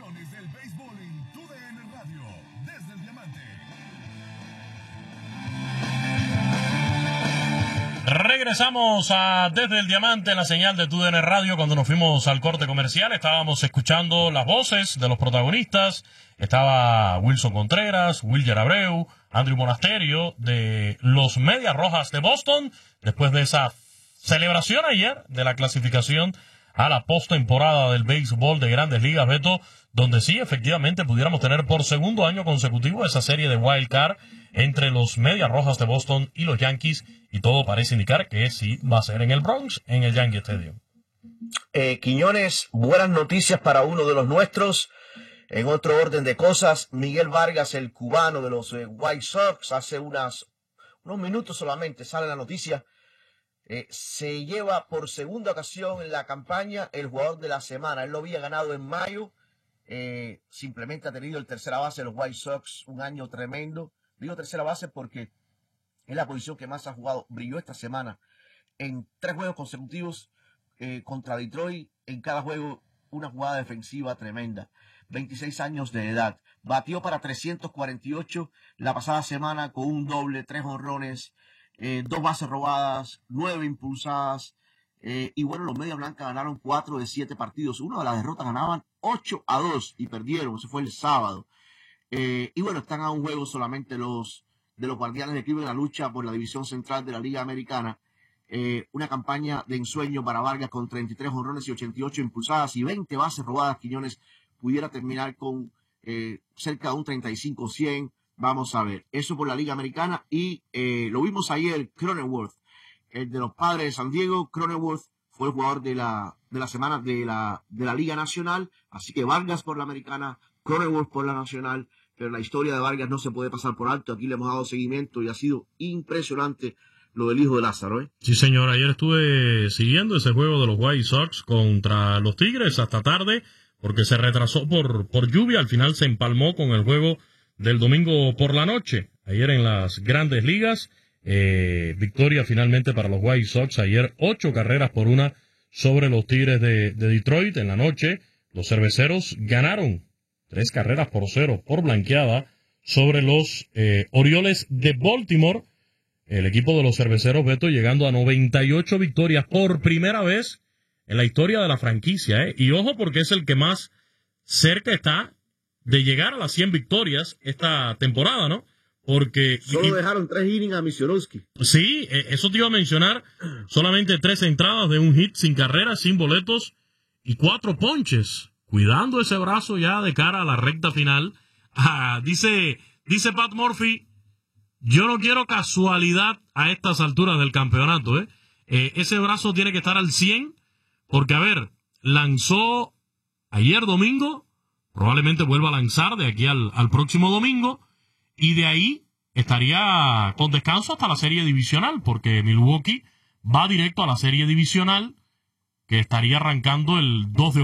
Emociones del béisbol en TUDN Radio, desde el Diamante. Regresamos a Desde el Diamante en la señal de TUDN Radio. Cuando nos fuimos al corte comercial estábamos escuchando las voces de los protagonistas. Estaba Wilson Contreras, Wilyer Abreu, Andrew Monasterio de los Medias Rojas de Boston, después de esa celebración ayer de la clasificación a la postemporada del béisbol de Grandes Ligas, Beto, donde sí, efectivamente, pudiéramos tener por segundo año consecutivo esa serie de wild card entre los Medias Rojas de Boston y los Yankees, y todo parece indicar que sí va a ser en el Bronx, en el Yankee Stadium. Quiñones, buenas noticias para uno de los nuestros. En otro orden de cosas, Miguel Vargas, el cubano de los White Sox, hace unos minutos solamente sale la noticia. Se lleva por segunda ocasión en la campaña el jugador de la semana. Él lo había ganado en mayo. Simplemente ha tenido el tercera base de los White Sox un año tremendo. Digo tercera base porque es la posición que más ha jugado. Brilló esta semana en 3 juegos consecutivos contra Detroit. En cada juego una jugada defensiva tremenda. 26 años de edad. Batió para 348 la pasada semana con un doble, 3 jonrones, 2 bases robadas, 9 impulsadas. Y bueno, los Medias Blancas ganaron 4 de 7 partidos. Una de las derrotas ganaban 8-2 y perdieron. Eso fue el sábado. Y bueno, están a un juego solamente de los Guardianes de Cleveland en la lucha por la división central de la Liga Americana. Una campaña de ensueño para Vargas con 33 jonrones y 88 impulsadas y 20 bases robadas. Quiñones pudiera terminar con cerca de un 35-100. Vamos a ver. Eso por la Liga Americana. Y lo vimos ayer, Cronenworth, el de los Padres de San Diego. Cronenworth fue el jugador de la semana de la Liga Nacional. Así que Vargas por la Americana, Cronenworth por la Nacional. Pero la historia de Vargas no se puede pasar por alto. Aquí le hemos dado seguimiento y ha sido impresionante lo del hijo de Lázaro, ¿eh? Sí, señor. Ayer estuve siguiendo ese juego de los White Sox contra los Tigres hasta tarde, porque se retrasó por lluvia. Al final se empalmó con el juego del domingo por la noche. Ayer en las Grandes Ligas, victoria finalmente para los White Sox. Ayer 8 carreras por 1 sobre los Tigres de Detroit. En la noche, los Cerveceros ganaron 3 carreras por 0 por blanqueada sobre los Orioles de Baltimore. El equipo de los Cerveceros, Beto, llegando a 98 victorias por primera vez en la historia de la franquicia, ¿eh? Y ojo, porque es el que más cerca está de llegar a las 100 victorias esta temporada, ¿no? Porque solo dejaron 3 innings a Misionowski. Sí, eso te iba a mencionar. Solamente 3 entradas de un hit, sin carreras, sin boletos y 4 ponches. Cuidando ese brazo ya de cara a la recta final. Dice Pat Murphy, yo no quiero casualidad a estas alturas del campeonato, ¿eh? Ese brazo tiene que estar al 100, porque, a ver, lanzó ayer domingo, probablemente vuelva a lanzar de aquí al próximo domingo, y de ahí estaría con descanso hasta la serie divisional, porque Milwaukee va directo a la serie divisional, que estaría arrancando el 2 de